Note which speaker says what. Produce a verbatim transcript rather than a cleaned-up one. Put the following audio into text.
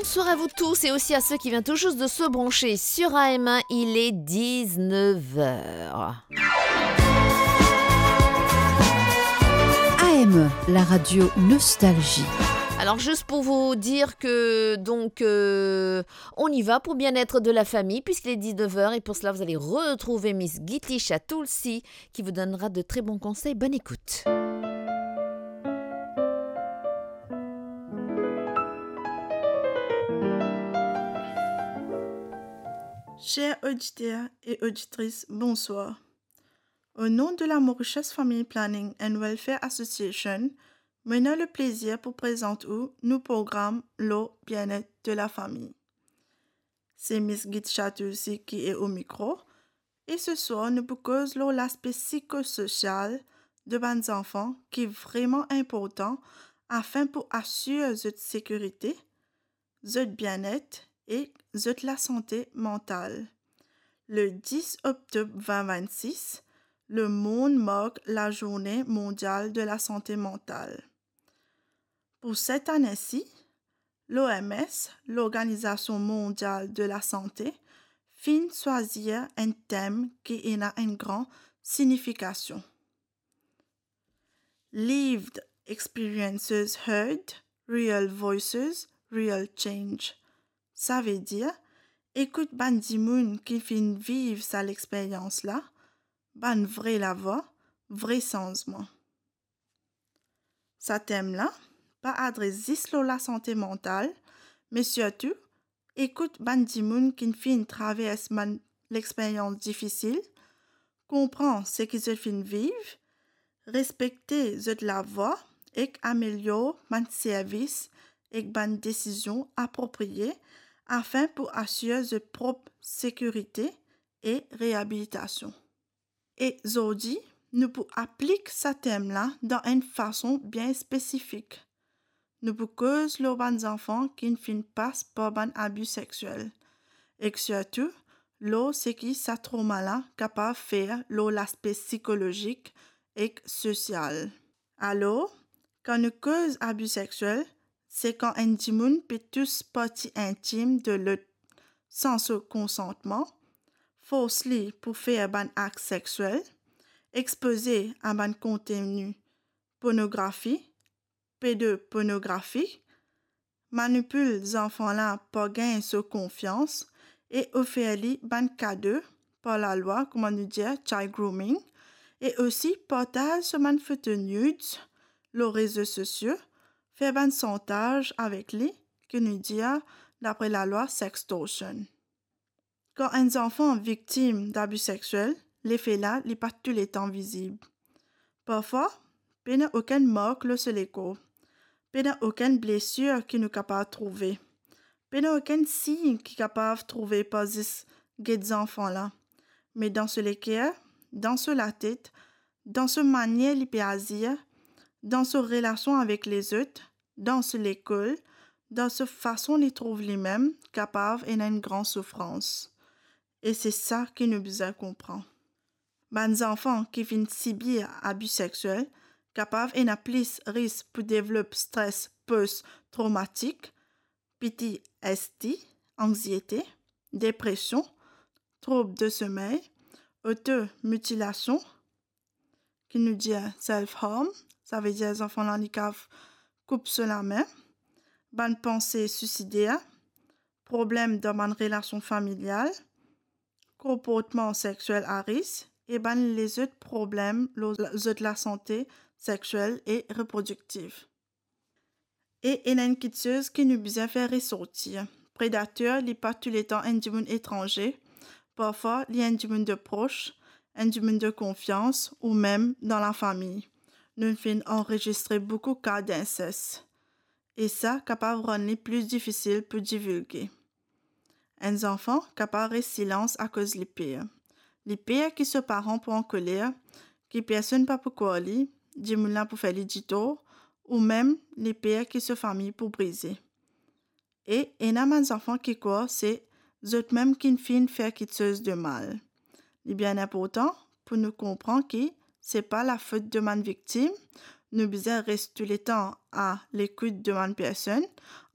Speaker 1: bonsoir à vous tous et aussi à ceux qui viennent tout juste de se brancher sur A M un, il est dix-neuf heures.
Speaker 2: A M, la radio Nostalgie.
Speaker 1: Alors juste pour vous dire que donc euh, on y va pour bien-être de la famille puisqu'il est dix-neuf heures et pour cela vous allez retrouver Miss Gitisha Tulsi qui vous donnera de très bons conseils. Bonne écoute.
Speaker 3: Chers auditeurs et auditrices, bonsoir. Au nom de la Mauritius Family Planning and Welfare Association, menons le plaisir pour présenter nos programmes le bien-être de la famille. C'est Miss Gitisha Tulsi qui est au micro et ce soir nous causons l'aspect psychosocial de bons enfants qui est vraiment important afin pour assurer votre sécurité, votre bien-être et la santé mentale. Le dix octobre vingt vingt-six, le monde marque la journée mondiale de la santé mentale. Pour cette année-ci, l'O M S, l'Organisation mondiale de la santé, fin choisir un thème qui a une grande signification. Lived experiences heard, real voices, real change. Ça veut dire, écoute ban di moun qui fin vivre sa l'expérience là, ban vrai la voix, vrai changement. Ça thème là, pas adresse la santé mentale, mais surtout, écoute ban di moun qui fin traverse man l'expérience difficile, comprend ce qu'ils se fin vivre, respecter zot la voix et améliore man service et ban décision appropriée afin pour assurer sa propre sécurité et réhabilitation. Et aujourd'hui, nous pouvons appliquer ce thème-là dans une façon bien spécifique. Nous pouvons causer les bons enfants qui ne finissent pas par un abus sexuel. Et surtout, là, c'est qui ça trauma-là capable de faire l'aspect psychologique et social. Alors, quand nous causons abus sexuel, c'est quand un dimoun peut tous partie intime de l'autre sans son consentement, force-li pour faire un acte sexuel, exposé à un contenu pornographie, pédopornographie, manipule les enfants-là pour gagner sa confiance et offre-li un cadeau par la loi, comment nous dire, child grooming, et aussi partage sur man photo nudes, les réseaux sociaux, faire un chantage avec lui, que nous dit d'après la loi sextortion. Quand un enfant est victime d'abus sexuels, l'effet là n'est pas tous les temps visible. Parfois, il n'y a aucune marque sur les corps. Il n'y a aucune blessure qui nous capable de trouver. Il n'y a aucun signe qui est capable de trouver par ces enfants là. Mais dans ce cas, dans ce la tête, dans ce manière li peut agir, dans sa relation avec les autres, dans l'école, dans sa façon de trouver lui-même capable et une grande souffrance. Et c'est ça que nous besoin comprendre. Les enfants qui viennent subir abus sexuels, capables et n'a plus risque pour développer stress post-traumatique, P T S D, anxiété, dépression, troubles de sommeil, automutilation, qui nous dit self-harm, ça veut dire les enfants handicapés coupent sur la main, bonne pensée suicidaire, problème dans une relation familiale, comportement sexuel à risque et ben les autres problèmes les autres la santé sexuelle et reproductive. Et une inquiétude qui nous besoin faire ressortir. Prédateur, il pas tous les temps un monde étranger, parfois il y a un monde de proche, un monde de confiance ou même dans la famille. Nous avons enregistré beaucoup de cas d'inceste. Et ça, capable de rendre plus difficile pour divulguer. Un enfant capable de rester silence à cause des pires. Les pires qui se parents pour en colère, qui personne pas pour quoi li, du moulin pour faire l'édito, ou même les pires qui se famille pour briser. Et il y a un enfant qui croient, c'est eux même qui ne finissent faire quelque chose de mal. C'est bien important pour nous comprendre que c'est pas la faute de ma victime. Nous devons rester tout le temps à l'écoute de ma personne